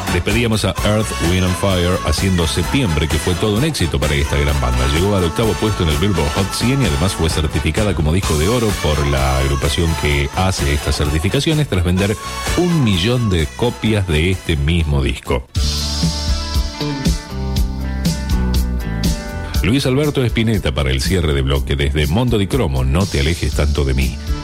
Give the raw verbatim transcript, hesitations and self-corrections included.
Despedíamos a Earth, Wind and Fire haciendo Septiembre, que fue todo un éxito para esta gran banda. Llegó al octavo puesto en el Billboard Hot cien y además fue certificada como disco de oro por la agrupación que hace estas certificaciones tras vender un millón de copias de este mismo disco. Luis Alberto Spinetta para el cierre de bloque desde Mondo di Cromo, No te alejes tanto de mí.